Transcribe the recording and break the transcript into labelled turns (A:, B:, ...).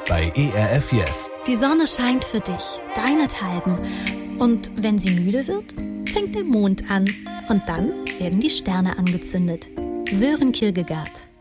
A: bei ERF Yes.
B: Die Sonne scheint für dich, deinethalben. Und wenn sie müde wird, fängt der Mond an. Und dann werden die Sterne angezündet. Sören Kierkegaard.